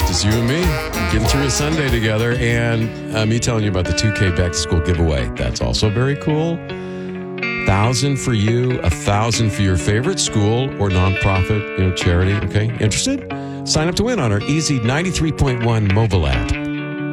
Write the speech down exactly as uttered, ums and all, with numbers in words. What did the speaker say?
Just you and me getting through a Sunday together, and uh, me telling you about the two K back to school giveaway. That's also very cool. Thousand for you, a thousand for your favorite school or nonprofit, you know, charity. Okay, interested? Sign up to win on our Easy ninety-three point one mobile app.